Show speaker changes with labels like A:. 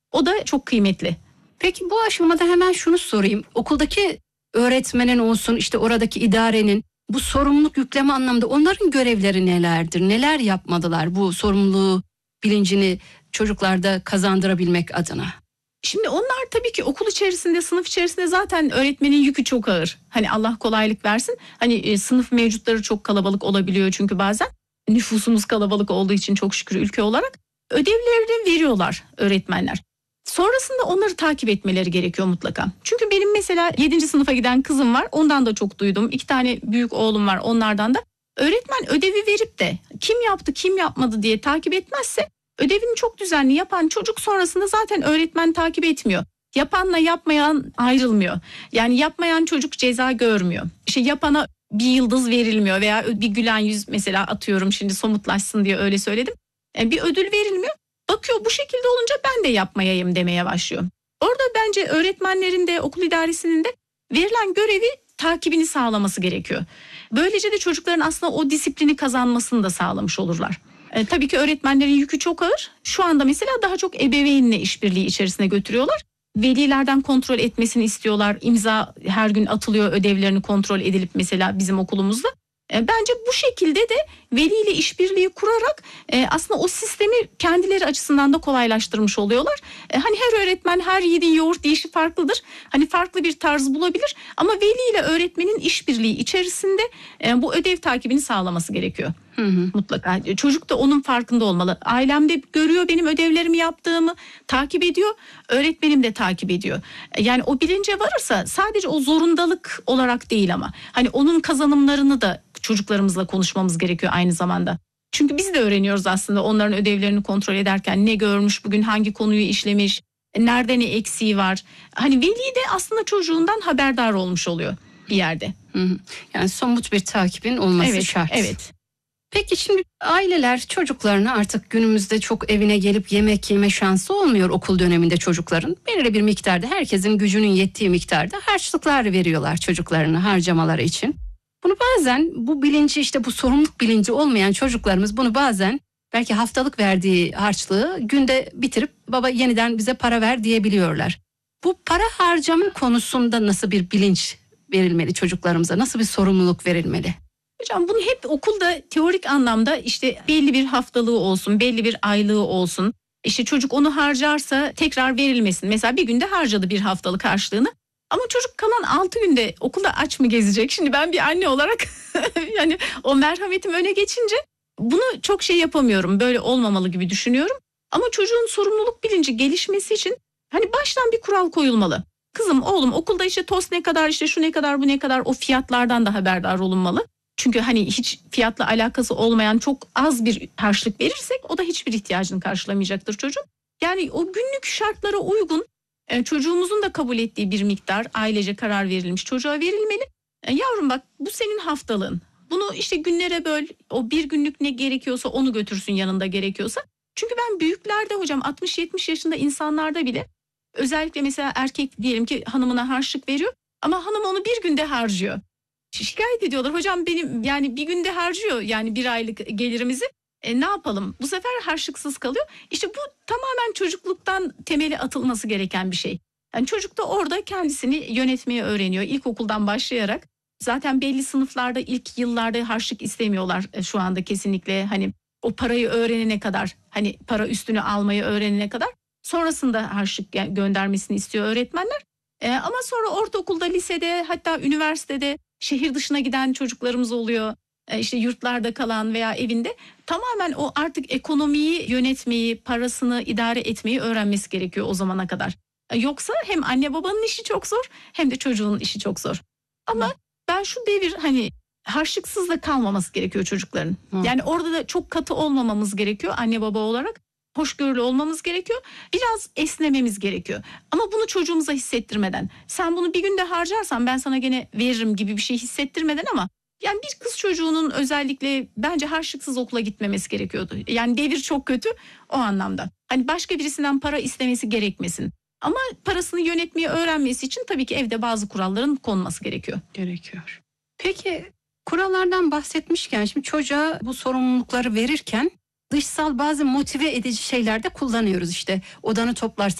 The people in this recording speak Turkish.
A: O da çok kıymetli.
B: Peki bu aşamada hemen şunu sorayım. Okuldaki öğretmenin olsun, işte oradaki idarenin bu sorumluluk yükleme anlamda onların görevleri nelerdir? Neler yapmadılar bu sorumluluğu bilincini çocuklarda kazandırabilmek adına?
A: Şimdi onlar tabii ki okul içerisinde, sınıf içerisinde zaten öğretmenin yükü çok ağır. Hani Allah kolaylık versin. Hani sınıf mevcutları çok kalabalık olabiliyor çünkü bazen. Nüfusumuz kalabalık olduğu için çok şükür ülke olarak. Ödevlerini veriyorlar öğretmenler. Sonrasında onları takip etmeleri gerekiyor mutlaka. Çünkü benim mesela 7. sınıfa giden kızım var. Ondan da çok duydum. 2 tane büyük oğlum var, onlardan da. Öğretmen ödevi verip de kim yaptı, kim yapmadı diye takip etmezse ödevini çok düzenli yapan çocuk sonrasında zaten öğretmen takip etmiyor. Yapanla yapmayan ayrılmıyor. Yani yapmayan çocuk ceza görmüyor. İşte yapana bir yıldız verilmiyor veya bir gülen yüz mesela, atıyorum şimdi somutlaşsın diye öyle söyledim. Bir ödül verilmiyor. Bakıyor bu şekilde olunca ben de yapmayayım demeye başlıyor. Orada bence öğretmenlerin de okul idaresinin de verilen görevi takibini sağlaması gerekiyor. Böylece de çocukların aslında o disiplini kazanmasını da sağlamış olurlar. Tabii ki öğretmenlerin yükü çok ağır. Şu anda mesela daha çok ebeveynle işbirliği içerisine götürüyorlar. Velilerden kontrol etmesini istiyorlar. İmza her gün atılıyor, ödevlerini kontrol edilip mesela bizim okulumuzda. Bence bu şekilde de veliyle işbirliği kurarak aslında o sistemi kendileri açısından da kolaylaştırmış oluyorlar. Hani her öğretmen her yiğidin yoğurt yiyişi farklıdır. Hani farklı bir tarz bulabilir ama veli ile öğretmenin işbirliği içerisinde bu ödev takibini sağlaması gerekiyor. Mutlaka. Çocuk da onun farkında olmalı. Ailemde görüyor benim ödevlerimi yaptığımı, takip ediyor. Öğretmenim de takip ediyor. Yani o bilince varırsa sadece o zorundalık olarak değil ama hani onun kazanımlarını da çocuklarımızla konuşmamız gerekiyor aynı zamanda. Çünkü biz de öğreniyoruz aslında onların ödevlerini kontrol ederken ne görmüş, bugün hangi konuyu işlemiş, nerede ne eksiği var. Hani veli de aslında çocuğundan haberdar olmuş oluyor bir yerde.
B: Yani somut bir takibin olması şart.
A: Evet.
B: Peki şimdi aileler çocuklarını artık günümüzde çok evine gelip yemek yeme şansı olmuyor okul döneminde çocukların. Belirli bir miktarda, herkesin gücünün yettiği miktarda harçlıklar veriyorlar çocuklarını harcamaları için. Bunu bazen bu bilinci, işte bu sorumluluk bilinci olmayan çocuklarımız bunu bazen belki haftalık verdiği harçlığı günde bitirip baba yeniden bize para ver diyebiliyorlar. Bu para harcama konusunda nasıl bir bilinç verilmeli çocuklarımıza, nasıl bir sorumluluk verilmeli?
A: Hocam bunu hep okulda teorik anlamda işte belli bir haftalığı olsun, belli bir aylığı olsun. İşte çocuk onu harcarsa tekrar verilmesin. Mesela bir günde harcadı bir haftalık harçlığını. Ama çocuk kalan 6 günde okulda aç mı gezecek? Şimdi ben bir anne olarak yani o merhametim öne geçince bunu çok şey yapamıyorum. Böyle olmamalı gibi düşünüyorum. Ama çocuğun sorumluluk bilinci gelişmesi için hani baştan bir kural koyulmalı. Kızım, oğlum, okulda işte tost ne kadar, işte şu ne kadar, bu ne kadar, o fiyatlardan da haberdar olunmalı. Çünkü hani hiç fiyatla alakası olmayan çok az bir harçlık verirsek o da hiçbir ihtiyacını karşılamayacaktır çocuk. Yani o günlük şartlara uygun çocuğumuzun da kabul ettiği bir miktar ailece karar verilmiş çocuğa verilmeli. Yavrum bak, bu senin haftalığın. Bunu işte günlere böl, o bir günlük ne gerekiyorsa onu götürsün yanında gerekiyorsa. Çünkü ben büyüklerde hocam 60-70 yaşında insanlarda bile özellikle mesela erkek diyelim ki hanımına harçlık veriyor ama hanım onu bir günde harcıyor. Şikayet ediyorlar, hocam benim yani bir günde harcıyor yani bir aylık gelirimizi, ne yapalım, bu sefer harçlıksız kalıyor. İşte bu tamamen çocukluktan temeli atılması gereken bir şey. Yani çocuk da orada kendisini yönetmeyi öğreniyor ilkokuldan başlayarak. Zaten belli sınıflarda ilk yıllarda harçlık istemiyorlar şu anda kesinlikle, hani o parayı öğrenene kadar, hani para üstünü almayı öğrenene kadar, sonrasında harçlık göndermesini istiyor öğretmenler. Ama sonra ortaokulda, lisede, hatta üniversitede şehir dışına giden çocuklarımız oluyor. İşte yurtlarda kalan veya evinde tamamen o artık ekonomiyi yönetmeyi, parasını idare etmeyi öğrenmesi gerekiyor o zamana kadar. Yoksa hem anne babanın işi çok zor hem de çocuğun işi çok zor. Ama ben şu devir hani harçlıksız da kalmaması gerekiyor çocukların. Yani orada da çok katı olmamamız gerekiyor anne baba olarak. Hoşgörülü olmamız gerekiyor. Biraz esnememiz gerekiyor. Ama bunu çocuğumuza hissettirmeden, sen bunu bir günde harcarsan ben sana gene veririm gibi bir şey hissettirmeden, ama yani bir kız çocuğunun özellikle bence harçlıksız okula gitmemesi gerekiyordu. Yani devir çok kötü o anlamda. Hani başka birisinden para istemesi gerekmesin. Ama parasını yönetmeyi öğrenmesi için tabii ki evde bazı kuralların konması gerekiyor.
B: Peki kurallardan bahsetmişken şimdi çocuğa bu sorumlulukları verirken dışsal bazı motive edici şeyler de kullanıyoruz, işte odanı toplar